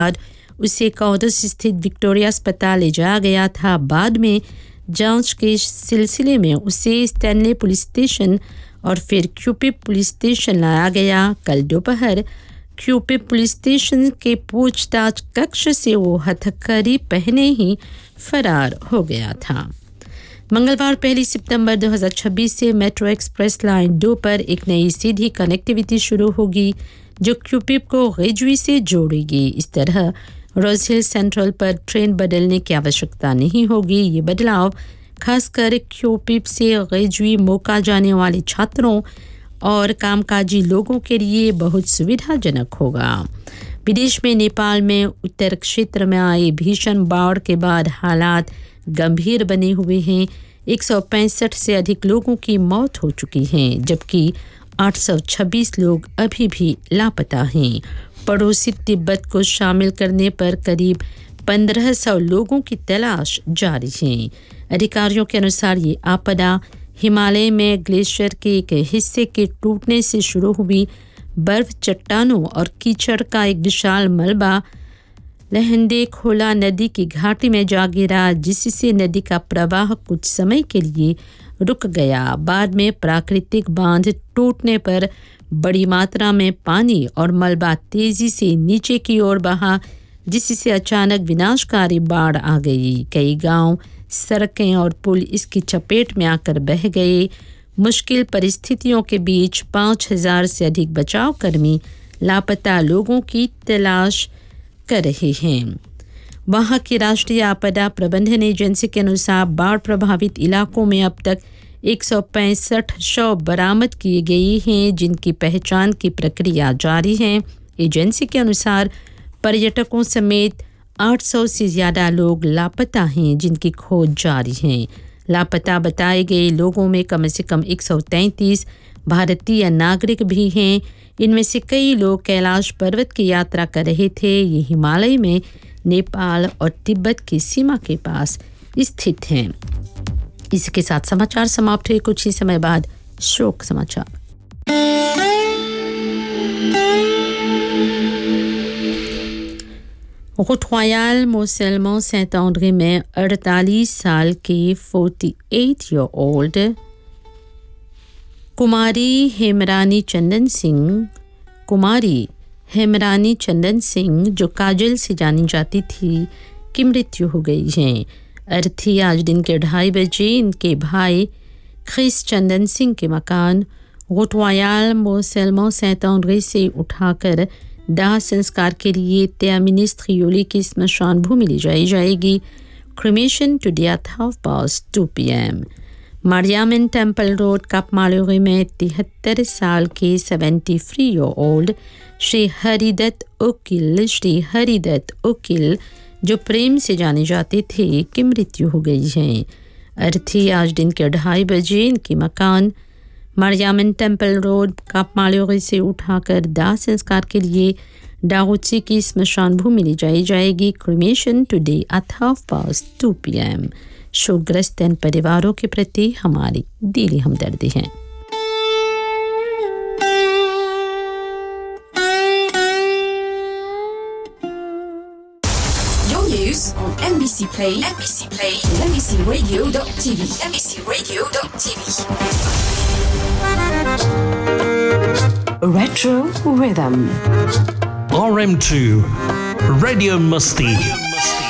बाद उसे कॉर्डस स्थित विक्टोरिया अस्पताल ले जाया गया था। बाद में जांच के सिलसिले में उसे स्टैनले पुलिस स्टेशन और फिर क्यूपिप पुलिस स्टेशन लाया गया। कल दोपहर क्यूपिप पुलिस स्टेशन के पूछताछ कक्ष से वो हथकड़ी पहने ही फरार हो गया था। मंगलवार 1 सितंबर 2026 से मेट्रो एक्सप्रेस लाइन 2 पर एक नई सीधी कनेक्टिविटी शुरू होगी जो क्यूपिप को रेजवी से जोड़ेगी। इस तरह रोज हिल सेंट्रल पर ट्रेन बदलने की आवश्यकता नहीं होगी। ये बदलाव खासकर क्यूपिप से रेजवी मौका जाने वाले छात्रों और कामकाजी लोगों के लिए बहुत सुविधाजनक होगा। विदेश में नेपाल में उत्तर क्षेत्र में आई भीषण बाढ़ के बाद हालात गंभीर बने हुए हैं। 165 से अधिक लोगों की मौत हो चुकी है जबकि 826 लोग अभी भी लापता हैं। पड़ोसी तिब्बत को शामिल करने पर करीब 1500 लोगों की तलाश जारी है। अधिकारियों के अनुसार ये आपदा हिमालय में ग्लेशियर के एक हिस्से के टूटने से शुरू हुई। बर्फ, चट्टानों और कीचड़ का एक विशाल मलबा लहंदे खोला नदी की घाटी में जा गिरा जिससे नदी का प्रवाह कुछ समय के लिए रुक गया। बाद में प्राकृतिक बांध टूटने पर बड़ी मात्रा में पानी और मलबा तेजी से नीचे की ओर बहा जिससे अचानक विनाशकारी बाढ़ आ गई। कई गांव, सड़कें और पुल इसकी चपेट में आकर बह गए। मुश्किल परिस्थितियों के बीच 5000 से अधिक बचाव कर्मी लापता लोगों की तलाश कर रहे हैं। वहां की राष्ट्रीय आपदा प्रबंधन एजेंसी के अनुसार बाढ़ प्रभावित इलाकों में अब तक 165 शव बरामद किए गए हैं जिनकी पहचान की प्रक्रिया जारी है। एजेंसी के अनुसार पर्यटकों समेत 800 से ज़्यादा लोग लापता हैं जिनकी खोज जारी है। लापता बताए गए लोगों में कम से कम 133 भारतीय नागरिक भी हैं। इनमें से कई लोग कैलाश पर्वत की यात्रा कर रहे थे। ये हिमालय में नेपाल और तिब्बत की सीमा के पास स्थित हैं। इसके साथ समाचार समाप्त हुए। कुछ ही समय बाद शोक समाचार। रोute royale Mont-Saint-Léman Saint-André में 48 साल के 48 ईयर ओल्ड कुमारी हेमरानी चंदन सिंह जो काजल से जानी जाती थी की मृत्यु हो गई है। अर्थी आज दिन के 2:30 बजे इनके भाई क्रिस चंदन सिंह के मकान रोute royale Mont-Saint-Léman Saint-André से उठाकर दाह संस्कार के लिए त्यामिनिस त्रियोली की स्मशान भूमि ले जाई जाएगी। Cremation today at 2:30 PM। मारियामन temple road कापमालोरी में 73 साल के 73 ईयर ओल्ड श्री हरिदत्त उकिल जो प्रेम से जाने जाते थे की मृत्यु हो गई है। अर्थी आज दिन के 2:30 बजे इनकी मकान मारियामन टेम्पल रोड कापमालोरी से उठाकर दाह संस्कार के लिए डाउची की स्मशान भूमि ले जाई जाएगी। Cremation today at 2:30 PM। शोकग्रस्त परिवारों के प्रति हमारी दिली हमदर्दी है। Your news on NBC Play, NBCRadio.tv, NBCRadio.tv. Retro Rhythm. RM2 Radio Musti.